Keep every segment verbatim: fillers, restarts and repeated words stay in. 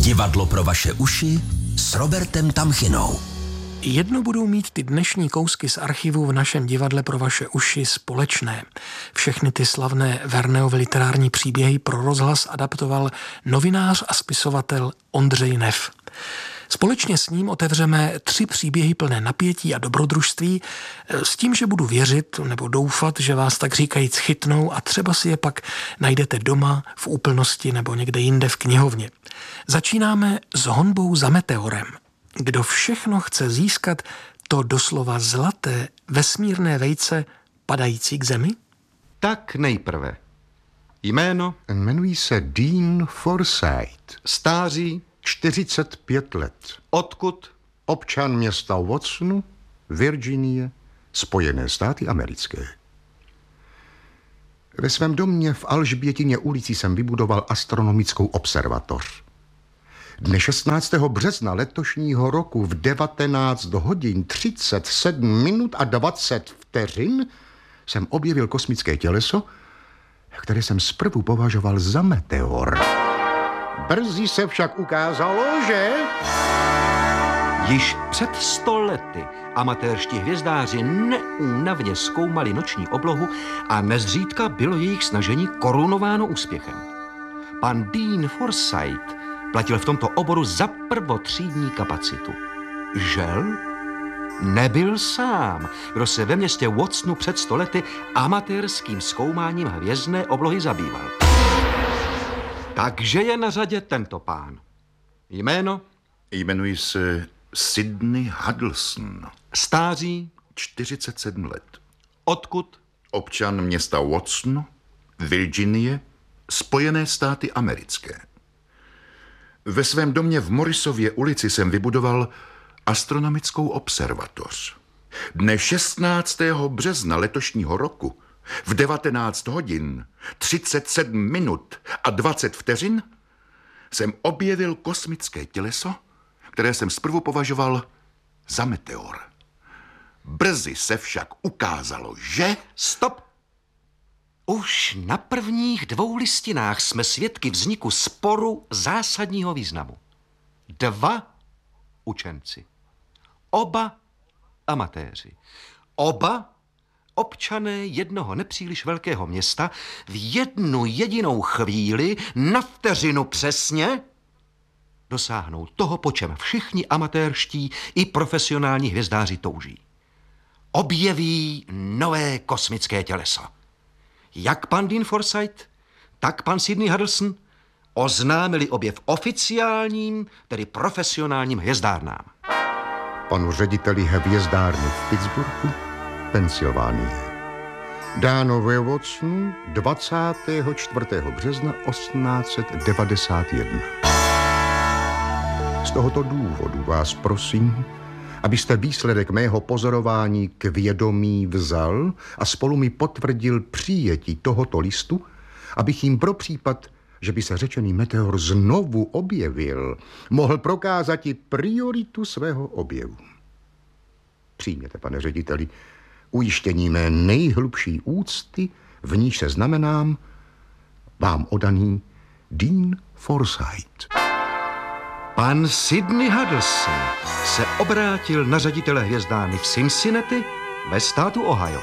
Divadlo pro vaše uši s Robertem Tamchinou. Jedno budou mít ty dnešní kousky z archivu v našem divadle pro vaše uši společné. Všechny ty slavné Verneovy literární příběhy pro rozhlas adaptoval novinář a spisovatel Ondřej Neff. Společně s ním otevřeme tři příběhy plné napětí a dobrodružství s tím, že budu věřit nebo doufat, že vás tak říkajíc chytnou a třeba si je pak najdete doma, v úplnosti nebo někde jinde v knihovně. Začínáme s honbou za meteorem. Kdo všechno chce získat to doslova zlaté vesmírné vejce padající k zemi? Tak nejprve. Jméno? Jmenuji se Dean Forsyth. Stáří? čtyřicet pět let. Odkud? Občan města Watsonu, Virginie, Spojené státy americké. Ve svém domě v Alžbětině ulici jsem vybudoval astronomickou observatoř. Dne šestnáctého března letošního roku v devatenáct hodin třicet sedm minut a dvacet vteřin jsem objevil kosmické těleso, které jsem zprvu považoval za meteor. Brzy se však ukázalo, že... Již před sto lety amatérští hvězdáři neúnavně zkoumali noční oblohu a nezřídka bylo jejich snažení korunováno úspěchem. Pan Dean Forsyth platil v tomto oboru za prvotřídní kapacitu. Žel? Nebyl sám, kdo se ve městě Watsonu před sto lety amatérským zkoumáním hvězdné oblohy zabýval. Takže je na řadě tento pán. Jméno? Jmenuji se Sidney Huddleston. Stáří? čtyřicet sedm let. Odkud? Občan města Watson, Virginie, Spojené státy americké. Ve svém domě v Morrisově ulici jsem vybudoval astronomickou observatoř. Dne šestnáctého března letošního roku v devatenáct hodin třicet sedm minut a dvacet vteřin jsem objevil kosmické těleso, které jsem zprvu považoval za meteor. Brzy se však ukázalo, že... Stop! Už na prvních dvou listinách jsme svědky vzniku sporu zásadního významu. Dva učenci. Oba amatéři. Oba občané jednoho nepříliš velkého města v jednu jedinou chvíli, na vteřinu přesně, dosáhnou toho, po čem všichni amatérští i profesionální hvězdáři touží. Objeví nové kosmické těleso. Jak pan Dean Forsyth, tak pan Sidney Huddleston oznámili objev oficiálním, tedy profesionálním hvězdárnám. Panu řediteli hvězdárny v Pittsburghu, Pensylvánie. Dáno ve Watsonu dvacátého čtvrtého března osmnáct set devadesát jedna. Z tohoto důvodu vás prosím, abyste výsledek mého pozorování k vědomí vzal a spolu mi potvrdil přijetí tohoto listu, abych jim pro případ, že by se řečený meteor znovu objevil, mohl prokázat i prioritu svého objevu. Přijměte, pane řediteli, ujištění mé nejhlubší úcty, v níž se znamenám vám odaný Dean Forsyth. Pan Sidney Huddleston se obrátil na ředitele hvězdárny v Cincinnati ve státu Ohio.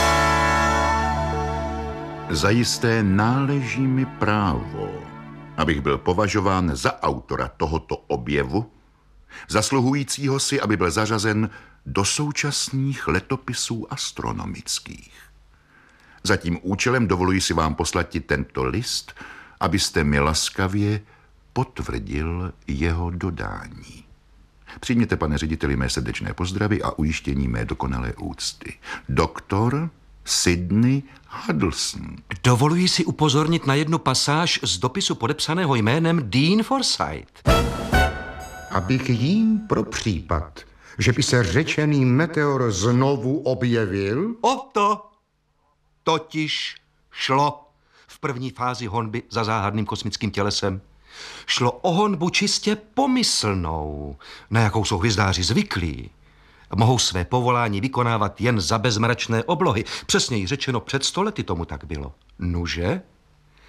Zajisté náleží mi právo, abych byl považován za autora tohoto objevu, zasluhujícího si, aby byl zařazen do současných letopisů astronomických. Za tím účelem dovoluji si vám poslat tento list, abyste mi laskavě potvrdil jeho dodání. Přijměte, pane řediteli, mé srdečné pozdravy a ujištění mé dokonalé úcty. Doktor Sidney Huddleston. Dovoluji si upozornit na jednu pasáž z dopisu podepsaného jménem Dean Forsyth. Abych jím pro případ, že by se řečený meteor znovu objevil? O to totiž šlo v první fázi honby za záhadným kosmickým tělesem. Šlo o honbu čistě pomyslnou, na jakou jsou hvězdáři zvyklí. Mohou své povolání vykonávat jen za bezmračné oblohy. Přesněji řečeno, před sto lety tomu tak bylo. Nuže?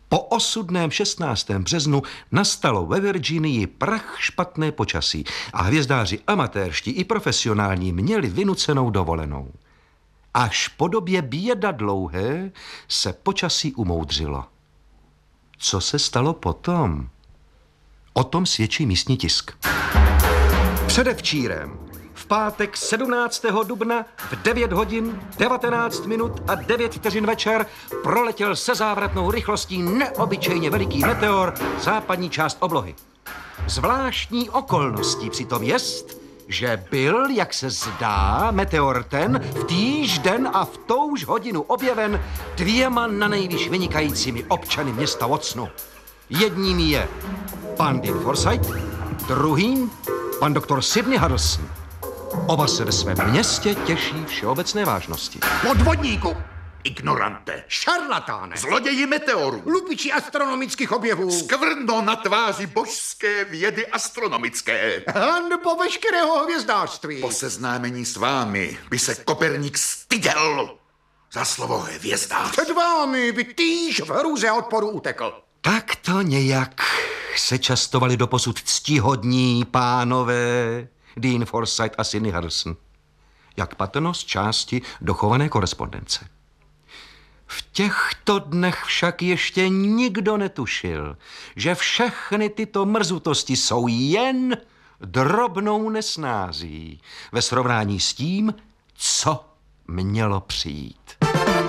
Po osudném šestnáctém březnu nastalo ve Virginii prach špatné počasí a hvězdáři amatérští i profesionální měli vynucenou dovolenou. Až po době běda dlouhé se počasí umoudřilo. Co se stalo potom? O tom svědčí místní tisk. Předevčírem, v pátek sedmnáctého dubna v devět hodin, devatenáct minut a devět vteřin večer proletěl se závratnou rychlostí neobyčejně veliký meteor západní část oblohy. Zvláštní okolností přitom jest, že byl, jak se zdá, meteor ten v týž den a v touž hodinu objeven dvěma nanejvýš vynikajícími občany města Watsonu. Jedním je pan Dean Forsyth, druhým pan doktor Sidney Huddleston. Oba se ve svém městě těší všeobecné vážnosti. Podvodníku! Ignorante! Šarlatáne! Zloději meteorů! Lupiči astronomických objevů! Skvrno na tváři božské vědy astronomické! Hanbo veškerého hvězdářství! Po seznámení s vámi by se Koperník styděl za slovo hvězdář. Před vámi by týž v hrůze odporu utekl. Tak to nějak se častovali doposud ctihodní pánové Dean Forsyth a Sidney Huddleston. Jak patrno z části dochované korespondence. V těchto dnech však ještě nikdo netušil, že všechny tyto mrzutosti jsou jen drobnou nesnází ve srovnání s tím, co mělo přijít.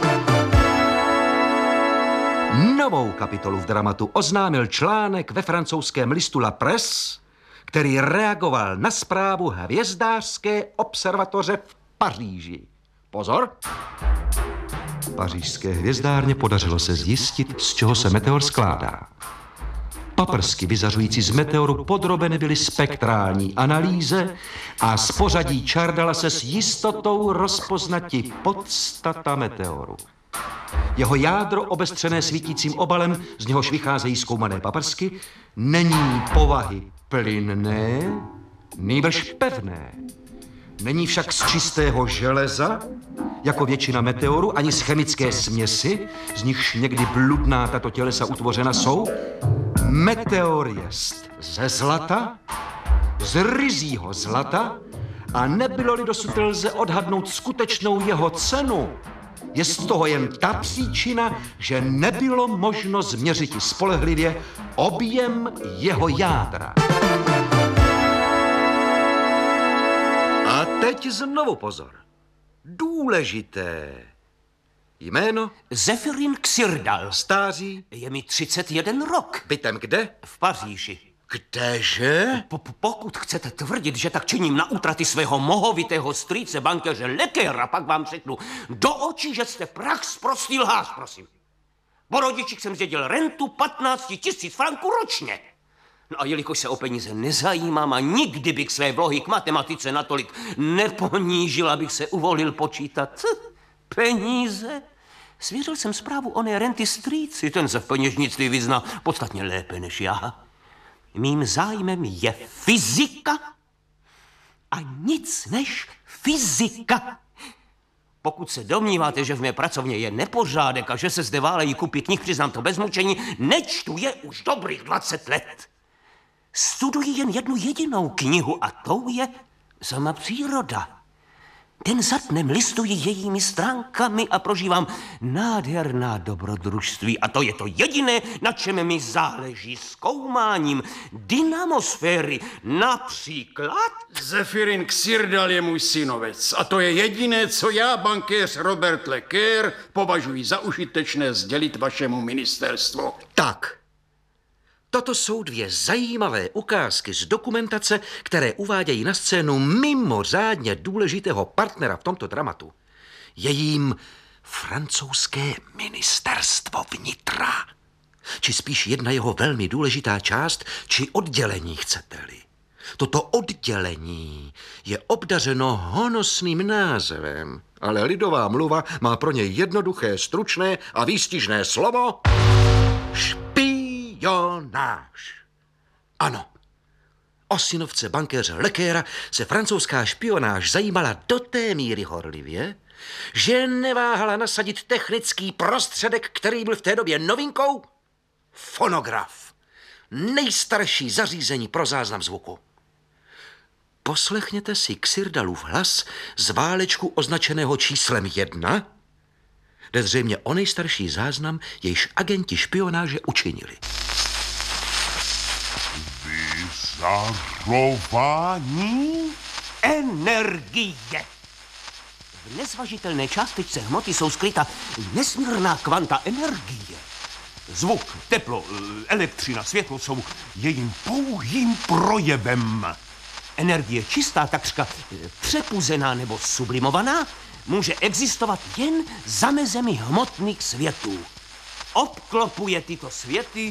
Novou kapitolu v dramatu oznámil článek ve francouzském listu La Presse, který reagoval na zprávu hvězdářské observatoře v Paříži. Pozor! Pařížské hvězdárně podařilo se zjistit, z čeho se meteor skládá. Paprsky vyzařující z meteoru podrobeny byly spektrální analýze a z pořadí čar dala se s jistotou rozpoznati podstata meteoru. Jeho jádro, obestřené svítícím obalem, z něhož vycházejí zkoumané paprsky, není povahy plynné, nýbrž pevné. Není však z čistého železa, jako většina meteorů, ani z chemické směsi, z nichž někdy bludná tato tělesa utvořena jsou. Meteor jest ze zlata, z ryzího zlata, a nebylo-li dosud lze odhadnout skutečnou jeho cenu, je z toho jen ta příčina, že nebylo možno změřit spolehlivě objem jeho jádra. A teď znovu pozor. Důležité. Jméno? Zefirin Xirdal. Stáří? Je mi třicet jeden rok. Bytem kde? V Paříži. Kdeže? Po- Pokud chcete tvrdit, že tak činím na útraty svého mohovitého strýce bankéře Lecquera, pak vám řeknu do očí, že jste prach sprostý lhář, prosím. Po rodičích jsem zdědil rentu patnáct tisíc franků ročně. No a jelikož se o peníze nezajímám a nikdy bych své vlohy k matematice natolik neponížil, abych se uvolil počítat peníze, svěřil jsem zprávu oné renty strýci, ten se v peněžnictví vyzná podstatně lépe než já. Mým zájmem je fyzika a nic než fyzika. Pokud se domníváte, že v mé pracovně je nepořádek a že se zde válejí kupy knih, přiznám to bez mučení, nečtu je už dobrých dvacet let. Studuji jen jednu jedinou knihu a tou je sama příroda. Den za dnem listuji jejími stránkami a prožívám nádherná dobrodružství. A to je to jediné, na čem mi záleží, zkoumáním dynamosféry. Například... Zefirin Xirdal je můj synovec a to je jediné, co já, bankéř Robert Lecquer, považuji za užitečné sdělit vašemu ministerstvu. Tak. Toto jsou dvě zajímavé ukázky z dokumentace, které uvádějí na scénu mimořádně důležitého partnera v tomto dramatu. Je jím francouzské ministerstvo vnitra. Či spíš jedna jeho velmi důležitá část, či oddělení, chcete-li. Toto oddělení je obdařeno honosným názvem, ale lidová mluva má pro něj jednoduché, stručné a výstižné slovo špionáž. Ano, o synovce bankéře Lecquera se francouzská špionáž zajímala do té míry horlivě, že neváhala nasadit technický prostředek, který byl v té době novinkou, fonograf. Nejstarší zařízení pro záznam zvuku. Poslechněte si Xirdalův hlas z válečku označeného číslem jedna. Jde zřejmě o nejstarší záznam, jejž agenti špionáže učinili. Vyzařování Energie. V nezvažitelné částečce hmoty jsou skryta nesmírná kvanta energie. Zvuk, teplo, elektřina, světlo jsou jejím pouhým projevem. Energie čistá, takřka přepuzená nebo sublimovaná, může existovat jen za mezemi hmotných světů. Obklopuje tyto světy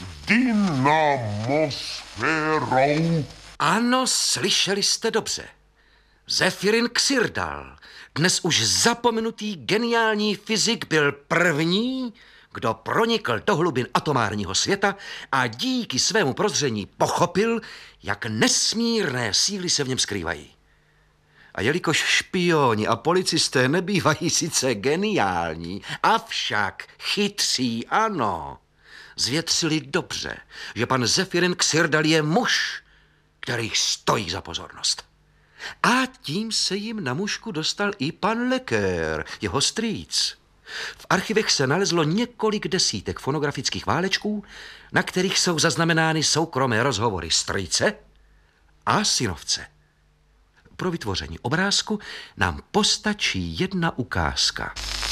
dynamosférou. Ano, slyšeli jste dobře. Zefirin Xirdal, dnes už zapomenutý geniální fyzik, byl první, kdo pronikl do hlubin atomárního světa a díky svému prozření pochopil, jak nesmírné síly se v něm skrývají. A jelikož špioni a policisté nebývají sice geniální, avšak chytří, ano, zvětřili dobře, že pan Zefirin Xirdal je muž, který stojí za pozornost. A tím se jim na mušku dostal i pan Lecquer, jeho strýc. V archivech se nalezlo několik desítek fonografických válečků, na kterých jsou zaznamenány soukromé rozhovory strýce a synovce. Pro vytvoření obrázku nám postačí jedna ukázka.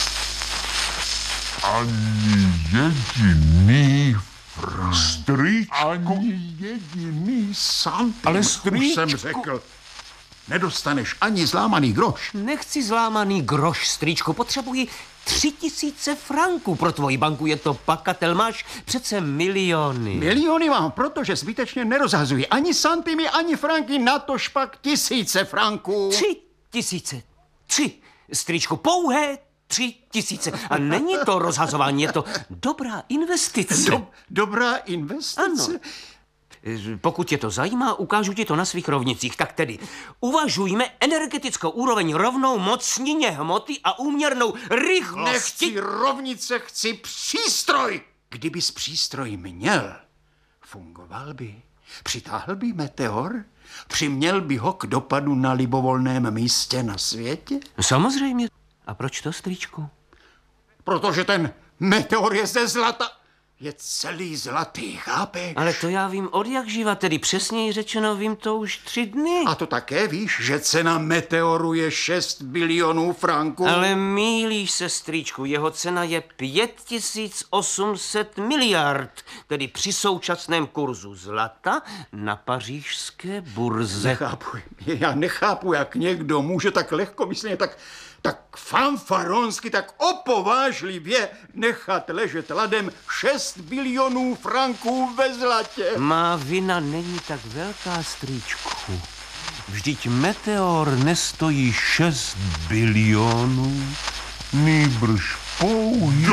Ani jediný strýčko. Ani jediný santim. Ale Už strýčku. jsem řekl, nedostaneš ani zlámaný groš. Nechci zlámaný groš, strýčko, potřebuji tři tisíce franků pro tvoji banku, je to pakatel, máš přece miliony. Miliony mám, protože zbytečně nerozhazují ani santimy, ani franky, natož pak tisíce franků. Tři tisíce, tři, strýčko, pouhé tři tisíce. A není to rozhazování, je to dobrá investice. Do, dobrá investice? Ano. Pokud tě to zajímá, ukážu ti to na svých rovnicích. Tak tedy uvažujme energetickou úroveň rovnou mocnině hmoty a úměrnou rychlosti. Nechci rovnice, chci přístroj. Kdybys přístroj měl, fungoval by. Přitáhl by meteor, přiměl by ho k dopadu na libovolném místě na světě. Samozřejmě. A proč to, strýčku? Protože ten meteor je ze zlata. Je celý zlatý, chápeš? Ale to já vím od jak živa, tedy přesněji řečeno vím to už tři dny. A to také víš, že cena meteoru je šest bilionů franků? Ale mýlíš se, strýčku, jeho cena je pět tisíc osm set miliard, tedy při současném kurzu zlata na pařížské burze. Nechápu, já nechápu, jak někdo může tak lehkomyslně, tak, tak fanfaronsky, tak opovážlivě nechat ležet ladem šest bilionů franků ve zlatě. Má vina není tak velká, strýčku. Vždyť meteor nestojí šest bilionů, nýbrž pouhý.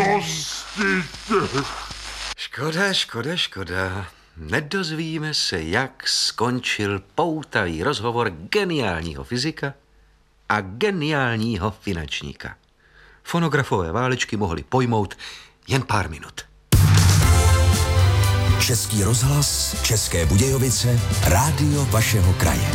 Škoda, škoda, škoda. Nedozvíme se, jak skončil poutavý rozhovor geniálního fyzika a geniálního finančníka. Fonografové válečky mohly pojmout jen pár minut. Český rozhlas, České Budějovice, rádio vašeho kraje.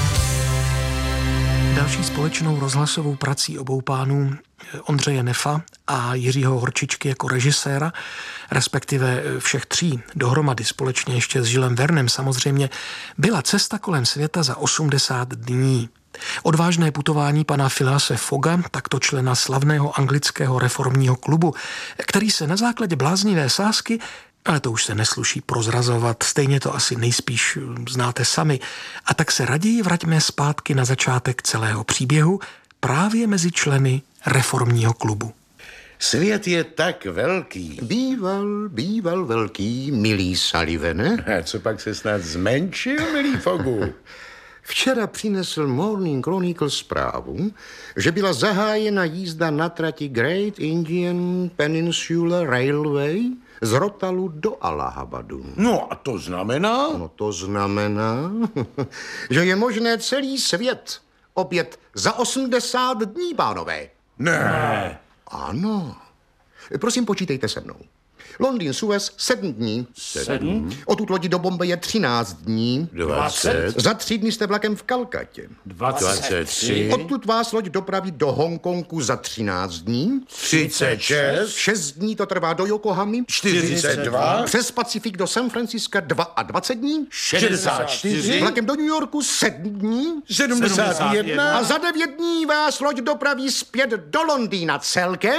Další společnou rozhlasovou prací obou pánů, Ondřeje Neffa a Jiřího Horčičky jako režiséra, respektive všech tří dohromady společně ještě s Žilem Vernem samozřejmě, byla Cesta kolem světa za osmdesát dní. Odvážné putování pana Philease Fogga, takto člena slavného anglického reformního klubu, který se na základě bláznivé sázky, ale to už se nesluší prozrazovat, stejně to asi nejspíš znáte sami, a tak se raději vraťme zpátky na začátek celého příběhu právě mezi členy reformního klubu. Svět je tak velký. Býval, býval velký, milý Sullivane. A co pak se snad zmenšil, milý Fogu? Včera přinesl Morning Chronicle zprávu, že byla zahájena jízda na trati Great Indian Peninsula Railway z Rotalu do Allahabadu. No a to znamená? No to znamená, že je možné celý svět objet za osmdesát dní, pánové. Ne. Ano. Prosím, počítejte se mnou. Londýn, Suez sedm dní. Sedm. Odtud lodi do Bombeje třináct dní. Dvacet. Za tři dny jste vlakem v Kalkatě. Dvacet tři. Odtud vás loď dopraví do Hongkongu za třináct dní. Třicet šest. šest dní to trvá do Yokohamy. Čtyřicet dva. Přes Pacifik do San Francisca dvacet dva dní. Šedesát čtyři. Vlakem do New Yorku sedm dní. Sedmdesát jedna. A za devět dní vás loď dopraví zpět do Londýna celkem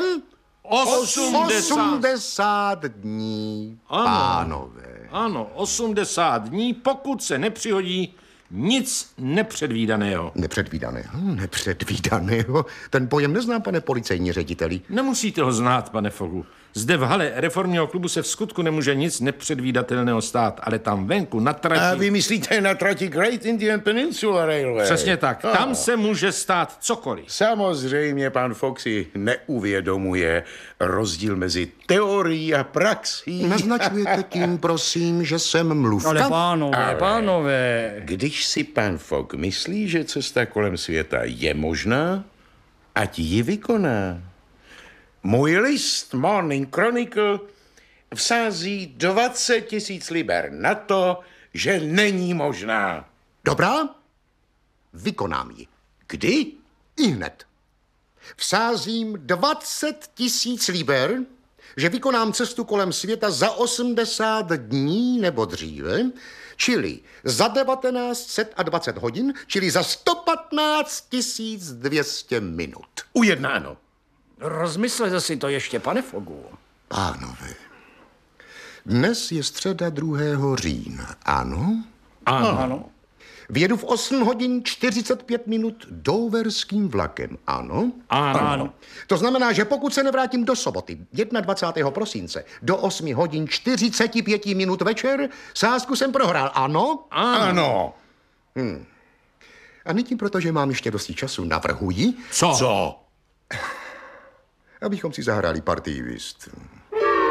osmdesát dní, Ano. pánové. Ano, osmdesát dní, pokud se nepřihodí nic nepředvídaného. Nepředvídaného, nepředvídaného. Ten pojem neznám, pane policejní řediteli. Nemusíte ho znát, pane Fogu. Zde v hale reformního klubu se v skutku nemůže nic nepředvídatelného stát, ale tam venku na trati... A vy myslíte na trati Great Indian Peninsula Railway? Přesně tak, Oh. tam se může stát cokoliv. Samozřejmě pan Foxy neuvědomuje rozdíl mezi teorií a praxí. Naznačujete tím, prosím, že jsem mluvka? Ale pánové, Ale- pánové. Když si pan Fogg myslí, že cesta kolem světa je možná, ať ji vykoná. Můj list Morning Chronicle vsází dvacet tisíc liber na to, že není možná. Dobrá, vykonám ji. Kdy? Ihned. Vsázím dvacet tisíc liber, že vykonám cestu kolem světa za osmdesát dní nebo dříve, čili za devatenáct set dvacet hodin, čili za sto patnáct tisíc dvě stě minut. Ujednáno. Rozmyslete si to ještě, pane Fogu. Pánové, dnes je středa druhého října, ano? Ano. Ano. Vjedu v osm hodin čtyřicet pět minut douverským vlakem, ano? Ano. To znamená, že pokud se nevrátím do soboty, dvacátého prvního prosince, do osm hodin čtyřicet pět minut večer, sázku jsem prohrál, ano? Ano. A nyní, protože mám ještě dosti času, navrhuji, Co? Co? abychom si zahráli partii whist.